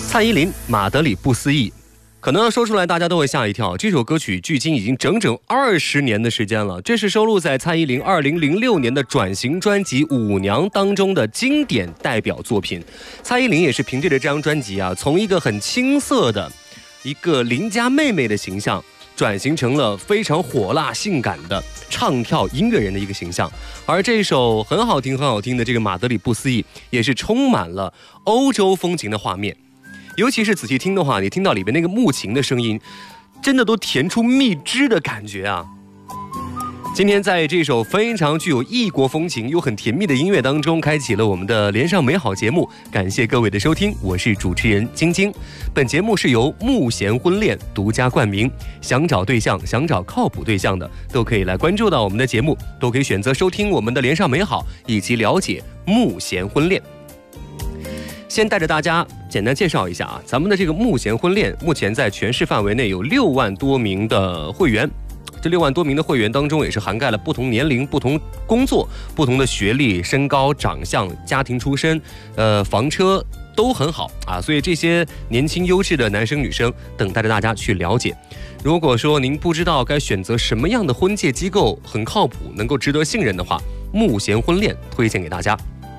蔡依林《马德里不思议》，可能要说出来大家都会吓一跳。这首歌曲距今已经整整20年的时间了，这是收录在蔡依林2006年的转型专辑《舞娘》当中的经典代表作品。蔡依林也是凭借着这张专辑啊，从一个很青涩的一个邻家妹妹的形象，转型成了非常火辣性感的唱跳音乐人的一个形象。而这首很好听的这个《马德里不思议》也是充满了欧洲风情的画面。尤其是仔细听的话，你听到里边那个木琴的声音，真的都甜出蜜汁的感觉啊！今天在这首非常具有异国风情又很甜蜜的音乐当中，开启了我们的连上美好节目。感谢各位的收听，我是主持人晶晶。本节目是由慕贤婚恋独家冠名，想找对象、想找靠谱对象的，都可以来关注到我们的节目，都可以选择收听我们的连上美好，以及了解慕贤婚恋。先带着大家简单介绍一下啊，咱们的这个慕贤婚恋目前在全市范围内有6万多名的会员，这6万多名的会员当中也是涵盖了不同年龄、不同工作、不同的学历、身高、长相、家庭出身、房车都很好啊，所以这些年轻优质的男生女生等待着大家去了解。如果说您不知道该选择什么样的婚介机构很靠谱、能够值得信任的话，慕贤婚恋推荐给大家。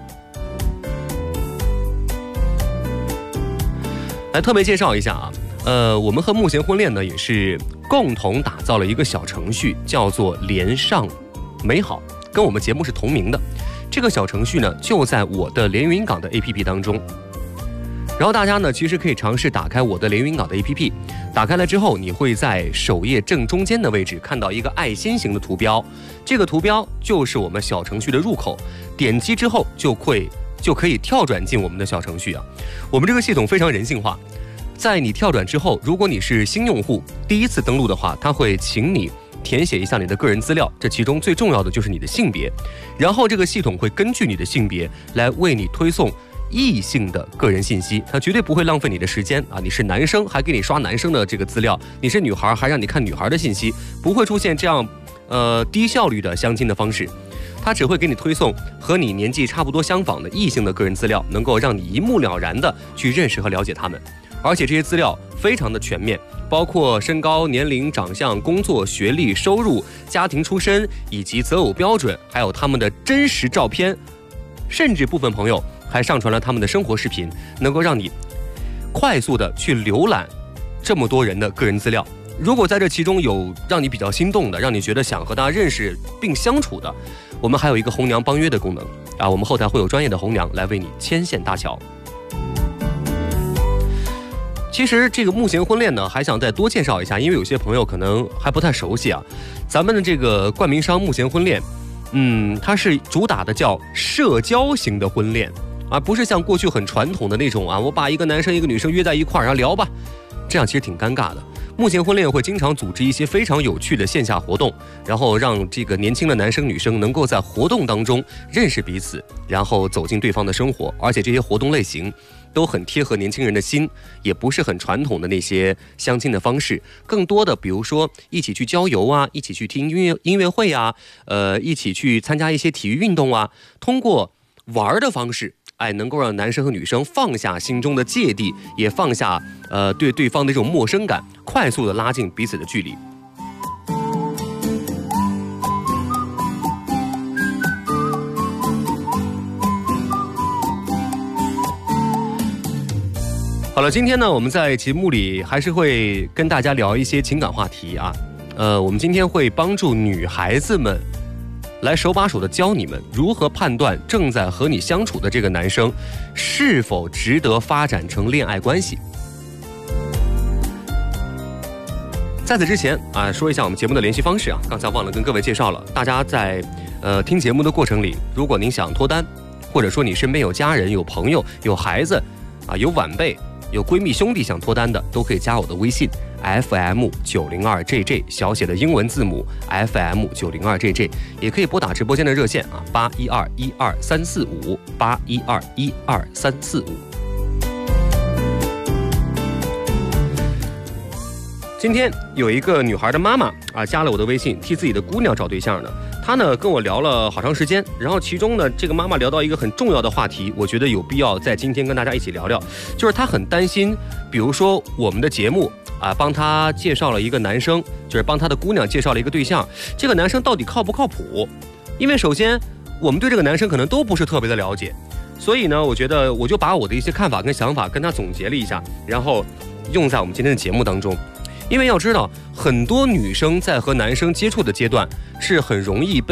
来特别介绍一下啊，我们和慕贤婚恋呢也是共同打造了一个小程序，叫做连上美好，跟我们节目是同名的。这个小程序呢就在我的连云港的 APP 当中，然后大家呢其实可以尝试打开我的连云港的 APP， 打开了之后，你会在首页正中间的位置看到一个爱心形的图标，这个图标就是我们小程序的入口，点击之后就可以跳转进我们的小程序啊。我们这个系统非常人性化，在你跳转之后，如果你是新用户第一次登录的话，它会请你填写一下你的个人资料，这其中最重要的就是你的性别，然后这个系统会根据你的性别来为你推送异性的个人信息，它绝对不会浪费你的时间啊！你是男生还给你刷男生的这个资料，你是女孩还让你看女孩的信息，不会出现这样低效率的相亲的方式。它只会给你推送和你年纪差不多相仿的异性的个人资料，能够让你一目了然的去认识和了解他们。而且这些资料非常的全面，包括身高、年龄、长相、工作、学历、收入、家庭出身以及择偶标准，还有他们的真实照片，甚至部分朋友还上传了他们的生活视频，能够让你快速的去浏览这么多人的个人资料。如果在这其中有让你比较心动的，让你觉得想和大家认识并相处的，我们还有一个红娘帮约的功能啊，我们后台会有专业的红娘来为你牵线搭桥。其实这个慕贤婚恋呢，还想再多介绍一下，因为有些朋友可能还不太熟悉啊。咱们的这个冠名商慕贤婚恋，它是主打的叫社交型的婚恋，而不是像过去很传统的那种啊，我把一个男生一个女生约在一块儿然后聊吧，这样其实挺尴尬的。慕贤婚恋会经常组织一些非常有趣的线下活动，然后让这个年轻的男生女生能够在活动当中认识彼此，然后走进对方的生活。而且这些活动类型都很贴合年轻人的心，也不是很传统的那些相亲的方式，更多的比如说一起去郊游啊，一起去听音乐会啊，一起去参加一些体育运动啊，通过玩的方式，能够让男生和女生放下心中的芥蒂，也放下对对方的这种陌生感，快速的拉近彼此的距离。好了，今天呢，我们在节目里还是会跟大家聊一些情感话题啊。我们今天会帮助女孩子们来手把手的教你们如何判断正在和你相处的这个男生是否值得发展成恋爱关系。在此之前啊，说一下我们节目的联系方式啊，刚才忘了跟各位介绍了。大家在听节目的过程里，如果您想脱单，或者说你身边有家人、有朋友、有孩子啊、有晚辈、有闺蜜兄弟想脱单的，都可以加我的微信 FM902JJ 小写的英文字母 FM902JJ， 也可以拨打直播间的热线啊812-12345 812-12345。今天有一个女孩的妈妈啊加了我的微信，替自己的姑娘找对象呢。 她呢跟我聊了好长时间，然后其中呢这个妈妈聊到一个很重要的话题，我觉得有必要在今天跟大家一起聊聊，就是她很担心，比如说我们的节目啊，帮她介绍了一个男生，就是帮她的姑娘介绍了一个对象，这个男生到底靠不靠谱？因为首先我们对这个男生可能都不是特别的了解，所以呢，我觉得我就把我的一些看法跟想法跟他总结了一下，然后用在我们今天的节目当中。因为要知道，很多女生在和男生接触的阶段是很容易被